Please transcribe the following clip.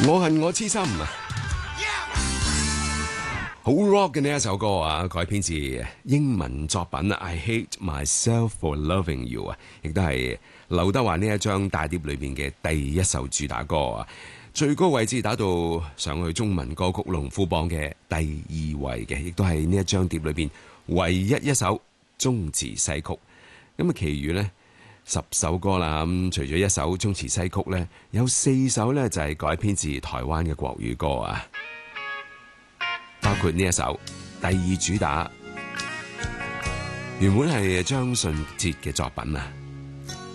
我恨我痴心啊，好 rock 嘅呢一首歌啊，改編自英文作品 I Hate Myself for Loving You 啊，亦都係劉德華呢一張大碟裏邊嘅第一首主打歌啊，最高位置打到上去中文歌曲龍虎榜嘅第2位嘅，亦都係呢一張碟裏邊唯一一首中詞西曲。咁啊，其餘呢10首歌啦，咁除咗一首中詞西曲呢，有4首呢就係改編自台灣嘅國語歌啊，包括呢一首第2主打，原本係張信哲嘅作品啊。